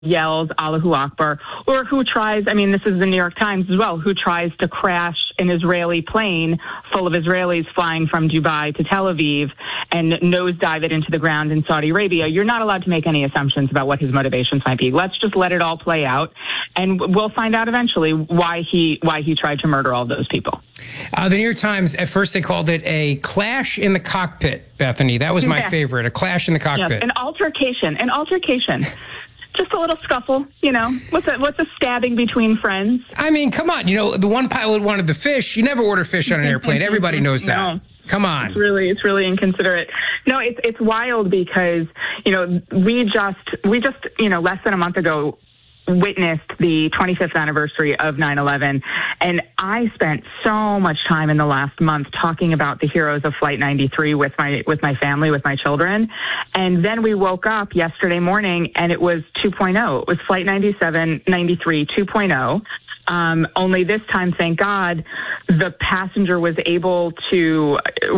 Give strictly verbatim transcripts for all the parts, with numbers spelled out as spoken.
yells Allahu Akbar, or who tries, I mean, this is the New York Times as well, who tries to crash an Israeli plane full of Israelis flying from Dubai to Tel Aviv and nosedive it into the ground in Saudi Arabia. You're not allowed to make any assumptions about what his motivations might be. Let's just let it all play out, and we'll find out eventually why he why he tried to murder all those people. Uh, the New York Times, at first they called it a clash in the cockpit, Bethany. That was my yeah. favorite, a clash in the cockpit. Yes, an altercation, an altercation. Just a little scuffle, you know. What's a, what's a stabbing between friends? I mean, come on. You know, the one pilot wanted the fish. You never order fish on an airplane. Everybody knows that. No. Come on. It's really, it's really inconsiderate. No, it's it's wild because, you know, we just, we just, you know, less than a month ago witnessed the twenty-fifth anniversary of nine eleven, and I spent so much time in the last month talking about the heroes of Flight ninety-three with my with my family, with my children, and then we woke up yesterday morning and it was two point oh. It was Flight ninety-seven, ninety-three, two point oh. Um, only this time, thank God, the passenger was able to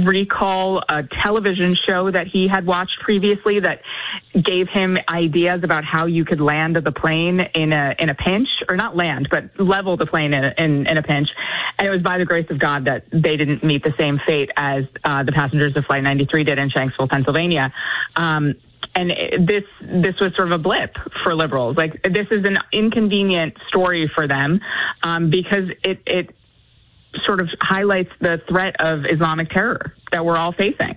recall a television show that he had watched previously that gave him ideas about how you could land the plane in a in a pinch, or not land, but level the plane in a, in, in a pinch. And it was by the grace of God that they didn't meet the same fate as uh, the passengers of Flight ninety-three did in Shanksville, Pennsylvania. Um, And this this was sort of a blip for liberals. Like, this is an inconvenient story for them um, because it, it sort of highlights the threat of Islamic terror that we're all facing.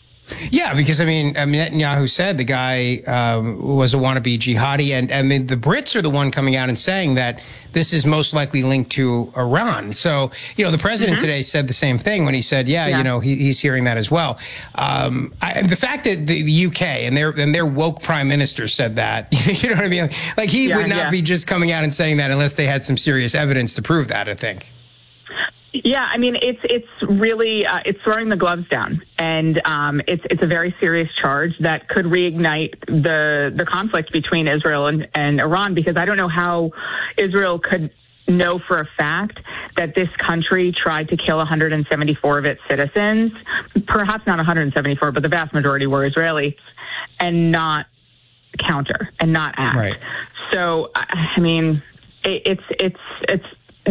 Yeah, because, I mean, Netanyahu said the guy um, was a wannabe jihadi, and, and the, the Brits are the one coming out and saying that this is most likely linked to Iran. So, you know, the president mm-hmm. today said the same thing when he said, yeah, yeah. you know, he, he's hearing that as well. Um, I, the fact that the, the U K and their and their woke prime minister said that, you know what I mean? Like, he yeah, would not yeah. be just coming out and saying that unless they had some serious evidence to prove that, I think. Yeah, I mean, it's it's really uh, it's throwing the gloves down, and um, it's it's a very serious charge that could reignite the the conflict between Israel and, and Iran, because I don't know how Israel could know for a fact that this country tried to kill one hundred seventy-four of its citizens, perhaps not one hundred seventy-four, but the vast majority were Israelis, and not counter and not act. Right. So, I mean, it, it's it's it's.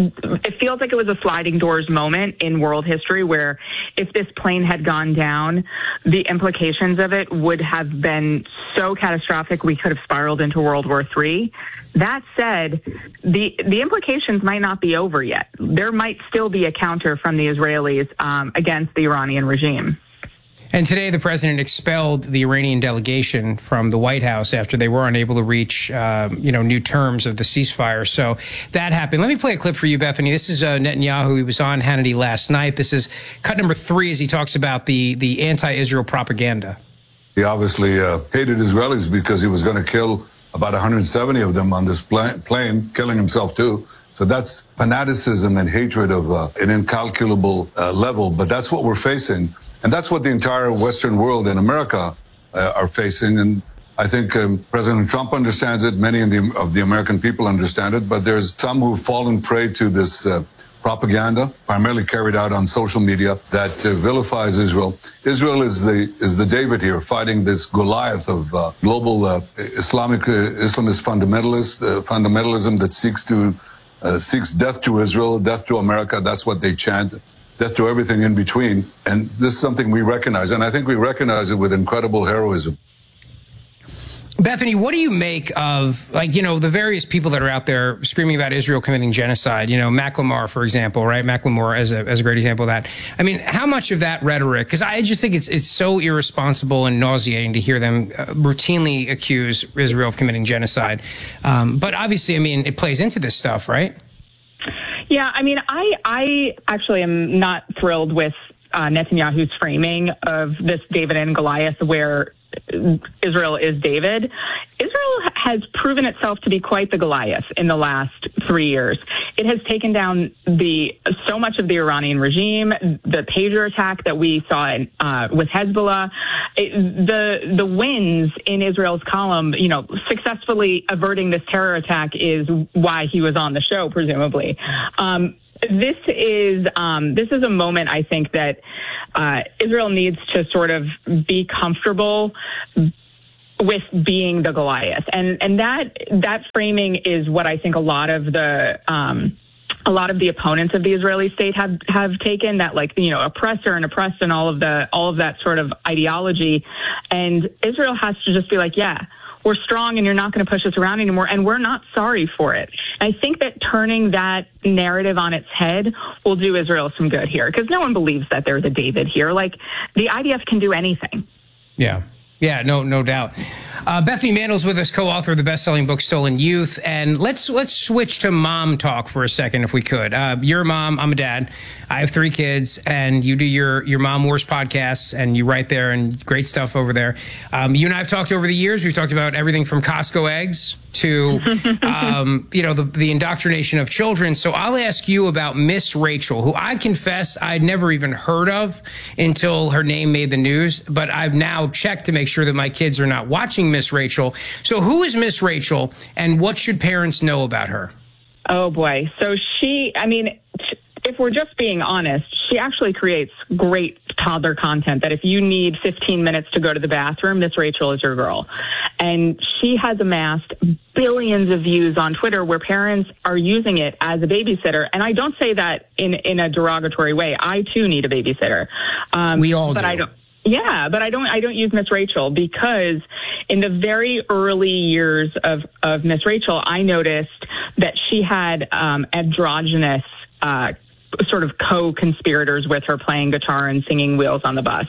It feels like it was a sliding doors moment in world history, where if this plane had gone down, the implications of it would have been so catastrophic we could have spiraled into World War Three. That said, the the implications might not be over yet. There might still be a counter from the Israelis um, against the Iranian regime. And today, the president expelled the Iranian delegation from the White House after they were unable to reach, uh, you know, new terms of the ceasefire. So that happened. Let me play a clip for you, Bethany. This is uh, Netanyahu. He was on Hannity last night. This is cut number three as he talks about the, the anti-Israel propaganda. He obviously uh, hated Israelis because he was going to kill about one hundred seventy of them on this pla- plane, killing himself too. So that's fanaticism and hatred of uh, an incalculable uh, level. But that's what we're facing. And that's what the entire Western world and America uh, are facing. And I think um, President Trump understands it. Many in the, of the American people understand it. But there's some who've fallen prey to this uh, propaganda, primarily carried out on social media, that uh, vilifies Israel. Israel is the is the David here, fighting this Goliath of uh, global uh, Islamic uh, Islamist fundamentalist, uh, fundamentalism that seeks to uh, seeks death to Israel, death to America. That's what they chant. Death to everything in between. And this is something we recognize. And I think we recognize it with incredible heroism. Bethany, what do you make of, like, you know, the various people that are out there screaming about Israel committing genocide? You know, Macklemore, for example, right? Macklemore as a, as a great example of that. I mean, how much of that rhetoric, because I just think it's, it's so irresponsible and nauseating to hear them uh, routinely accuse Israel of committing genocide. Um, but obviously, I mean, it plays into this stuff, right? Yeah, I mean, I I actually am not thrilled with uh, Netanyahu's framing of this David and Goliath, where Israel is David. Israel has proven itself to be quite the Goliath in the last three years. It has taken down the so much of the Iranian regime, the pager attack that we saw in, uh, with Hezbollah, it, the the wins in Israel's column, you know, successfully averting this terror attack is why he was on the show, presumably. Um, This is um, this is a moment, I think, that uh, Israel needs to sort of be comfortable with being the Goliath. And and that that framing is what I think a lot of the um, a lot of the opponents of the Israeli state have have taken, that, like, you know, oppressor and oppressed and all of the all of that sort of ideology. And Israel has to just be like, yeah, we're strong and you're not going to push us around anymore, and we're not sorry for it. And I think that turning that narrative on its head will do Israel some good here, because no one believes that there's a David here. Like, the I D F can do anything. Yeah. Yeah, no, no doubt. Uh, Bethany Mandel's with us, co-author of the best-selling book Stolen Youth, and let's let's switch to mom talk for a second, if we could. Uh, you're a mom, I'm a dad. I have three kids, and you do your your Mom Wars podcasts, and you write there, and great stuff over there. Um, you and I have talked over the years. We've talked about everything from Costco eggs to um, you know the the indoctrination of children. So I'll ask you about Miss Rachel, who I confess I'd never even heard of until her name made the news, but I've now checked to make sure that my kids are not watching Miss Rachel. So who is Miss Rachel, and what should parents know about her? Oh, boy. So she, I mean, if we're just being honest, she actually creates great toddler content that if you need fifteen minutes to go to the bathroom, Miss Rachel is your girl. And she has amassed billions of views on Twitter where parents are using it as a babysitter. And I don't say that in, in a derogatory way. I, too, need a babysitter. Um, we all but do. I don't. Yeah, but I don't I don't use Miss Rachel because in the very early years of, of Miss Rachel, I noticed that she had um, androgynous uh, sort of co-conspirators with her playing guitar and singing Wheels on the Bus.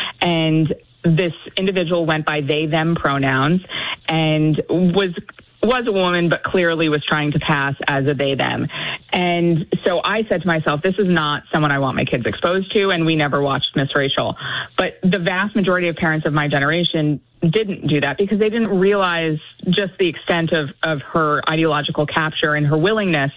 And this individual went by they, them pronouns and was was a woman, but clearly was trying to pass as a they, them. And so I said to myself, this is not someone I want my kids exposed to, and we never watched Miss Rachel. But the vast majority of parents of my generation didn't do that because they didn't realize just the extent of, of her ideological capture and her willingness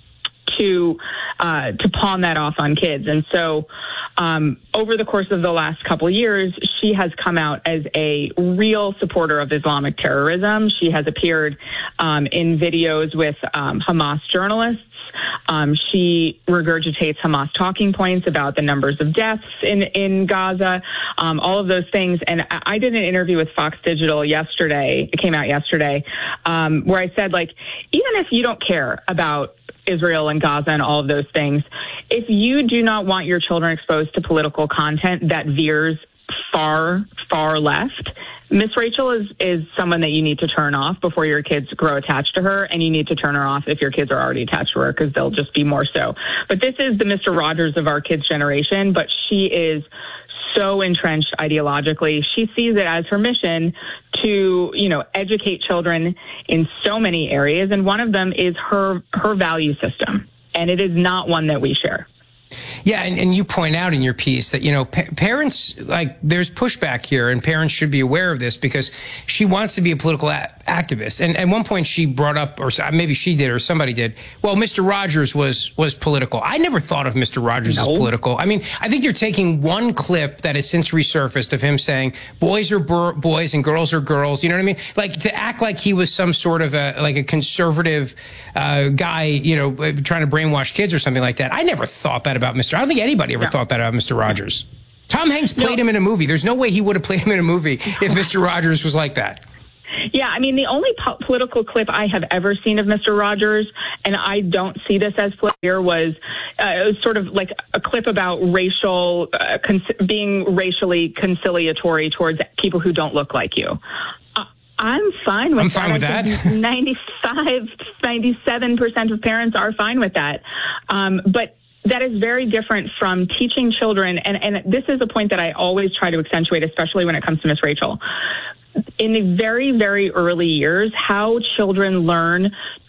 to uh, to pawn that off on kids. And so um, over the course of the last couple of years, she has come out as a real supporter of Islamic terrorism. She has appeared um, in videos with um, Hamas journalists. Um, she regurgitates Hamas talking points about the numbers of deaths in, in Gaza, um, all of those things. And I, I did an interview with Fox Digital yesterday. It came out yesterday, um, where I said, like, even if you don't care about Israel and Gaza and all of those things, if you do not want your children exposed to political content that veers far, far left, Miss Rachel is, is someone that you need to turn off before your kids grow attached to her, and you need to turn her off if your kids are already attached to her, because they'll just be more so. But this is the Mister Rogers of our kids' generation, but she is so entrenched ideologically. She sees it as her mission to, you know, educate children in so many areas, and one of them is her her value system, and it is not one that we share. Yeah, and, and you point out in your piece that, you know, pa- parents, like, there's pushback here, and parents should be aware of this because she wants to be a political a- activist. And at one point she brought up, or maybe she did, or somebody did, well, Mister Rogers was was political. I never thought of Mister Rogers no. as political. I mean, I think you're taking one clip that has since resurfaced of him saying boys are bur- boys and girls are girls. You know what I mean? Like, to act like he was some sort of a, like a conservative uh, guy, you know, trying to brainwash kids or something like that. I never thought that about Mister I don't think anybody ever no. thought that about Mister Rogers. Tom Hanks played no. him in a movie. There's no way he would have played him in a movie if Mister Rogers was like that. Yeah, I mean, the only po- political clip I have ever seen of Mister Rogers, and I don't see this as political, was, uh, it was sort of like a clip about racial, uh, cons- being racially conciliatory towards people who don't look like you. Uh, I'm fine with I'm that. fine with I that. ninety-five, ninety-seven percent of parents are fine with that. Um, but that is very different from teaching children, and, and this is a point that I always try to accentuate, especially when it comes to Miss Rachel. In the very, very early years, how children learn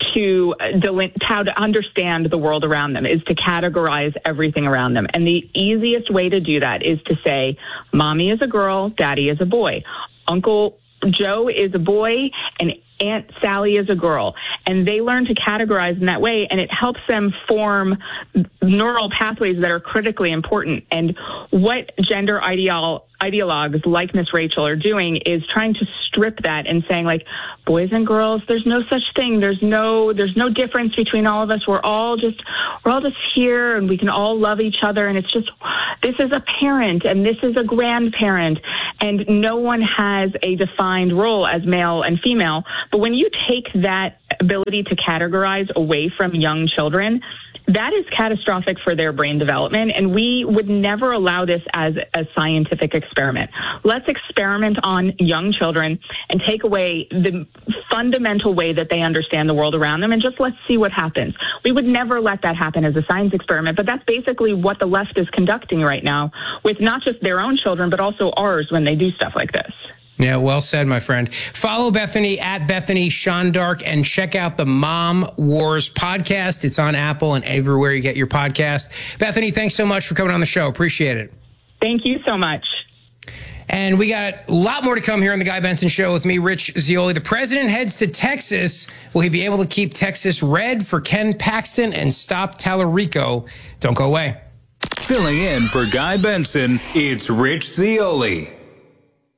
to how to understand the world around them is to categorize everything around them. And the easiest way to do that is to say, Mommy is a girl, Daddy is a boy. Uncle Joe is a boy, and Aunt Sally is a girl. And they learn to categorize in that way, and it helps them form neural pathways that are critically important. And what gender ideolo- ideologues like Miss Rachel are doing is trying to strip that and saying, like, boys and girls, there's no such thing. There's no there's no difference between all of us. We're all just we're all just here, and we can all love each other. And it's just, this is a parent and this is a grandparent, and no one has a defined role as male and female. But when you take that ability to categorize away from young children, that is catastrophic for their brain development, and we would never allow this as a scientific experiment. Let's experiment on young children and take away the fundamental way that they understand the world around them, and just let's see what happens. We would never let that happen as a science experiment, but that's basically what the left is conducting right now with not just their own children, but also ours when they do stuff like this. Yeah, well said, my friend. Follow Bethany at Bethany Shondark and check out the Mom Wars podcast. It's on Apple and everywhere you get your podcast. Bethany, thanks so much for coming on the show. Appreciate it. Thank you so much. And we got a lot more to come here on the Guy Benson Show with me, Rich Zeoli. The president heads to Texas. Will he be able to keep Texas red for Ken Paxton and stop Tallarico? Don't go away. Filling in for Guy Benson, it's Rich Zeoli.